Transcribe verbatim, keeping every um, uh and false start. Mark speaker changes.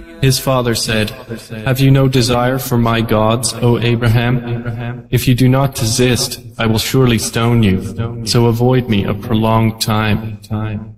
Speaker 1: His father said, "Have you no desire for my gods, O Abraham? If you do not desist, I will surely stone you, so avoid me a prolonged time."